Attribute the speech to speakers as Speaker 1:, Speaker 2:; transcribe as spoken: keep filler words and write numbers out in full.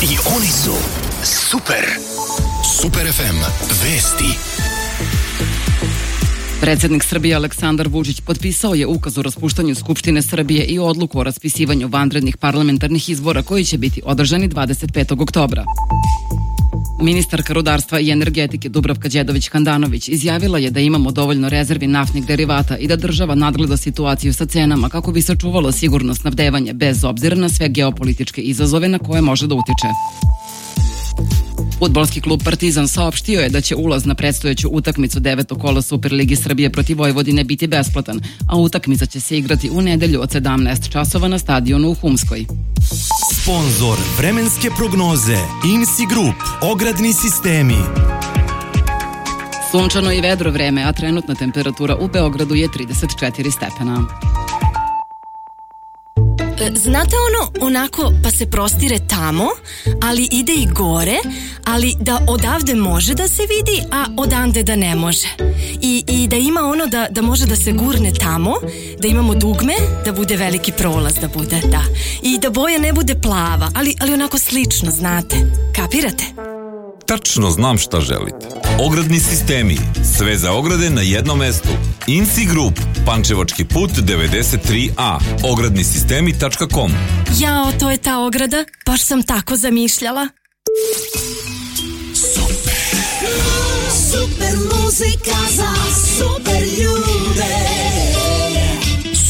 Speaker 1: I oni su super. Super ef em vesti.
Speaker 2: Predsjednik Srbije Aleksandar Vučić potpisao je ukaz o raspuštanju Skupštine Srbije i odluku o raspisivanju vanrednih parlamentarnih izbora koji će biti održani dvadeset petog oktobra. Ministarka rudarstva i energetike Dubravka Đedović-Handanović izjavila je da imamo dovoljno rezervi naftnih derivata i da država nadgleda situaciju sa cenama kako bi sačuvalo sigurno snabdevanje bez obzira na sve geopolitičke izazove na koje može da utiče. Fudbalski klub Partizan saopštio je da će ulaz na predstojeću utakmicu devetog kola Superligi Srbije protiv Vojvodine biti besplatan, a utakmica će se igrati u nedelju od sedamnaest časova na stadionu u Humskoj.
Speaker 3: Sponzor vremenske prognoze IMSI Group, ogradni sistemi.
Speaker 2: Sunčano i vedro vreme, a trenutna temperatura u Beogradu je trideset četiri stepena.
Speaker 4: Znate ono, onako, pa se prostire tamo, ali ide i gore, ali da odavde može da se vidi, a odande da ne može. I, i da ima ono da, da može da se gurne tamo, da imamo dugme, da bude veliki prolaz, da bude, da. I da boja ne bude plava, ali, ali onako slično, znate. Kapirate?
Speaker 5: Tačno znam šta želite. Ogradni sistemi. Sve za ograde na jednom mestu. IMSI Group. Pančevački put devedeset tri a. ogradni sistemi tačka com.
Speaker 4: Jao, to je ta ograda. Baš sam tako zamišljala.
Speaker 1: Super. Super muzika za super ljude.